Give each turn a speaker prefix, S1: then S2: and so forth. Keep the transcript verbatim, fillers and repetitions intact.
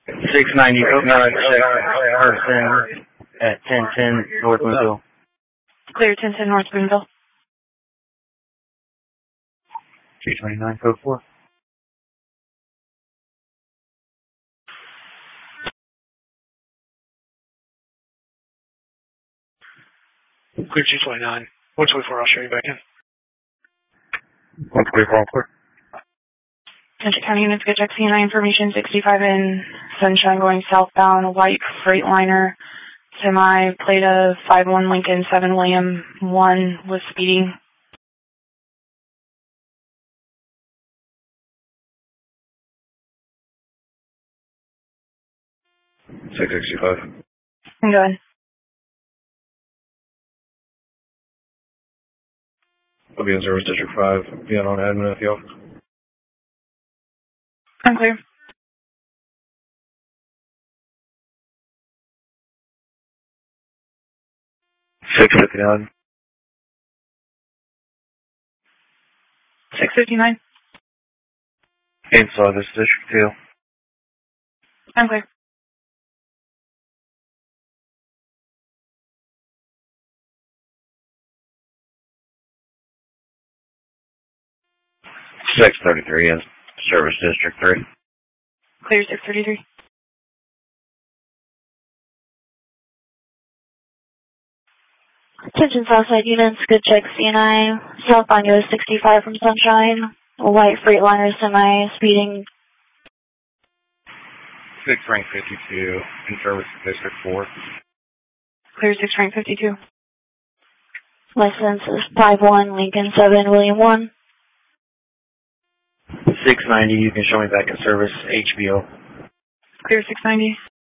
S1: six ninety Coconut check person at ten ten North Boonville.
S2: Clear ten ten North Boonville.
S1: three twenty-nine code four.
S3: Clear two twenty-nine. one twenty-four, I'll show you back in.
S1: one twenty-four, clear.
S2: Central County units, good check C N I information, sixty-five in Sunshine going southbound, a white Freightliner, semi, plate of five one Lincoln, seven William, one was speeding.
S1: six sixty-five.
S2: Go ahead.
S1: I'll be in Service District five, be on admin at the office.
S2: I'm clear.
S1: six fifty-nine.
S2: six fifty-nine.
S1: Inside this District two.
S2: I'm clear.
S1: six thirty-three in Service District three.
S2: Clear six thirty-three.
S4: Attention Southside units, good check C N I, southbound U S sixty-five from Sunshine, a white Freightliner semi speeding.
S1: six rank fifty-two in Service District four.
S2: Clear six rank fifty-two.
S4: License is five one Lincoln, seven William, one.
S1: six ninety, you can show me back in service, H B O.
S2: Clear six ninety.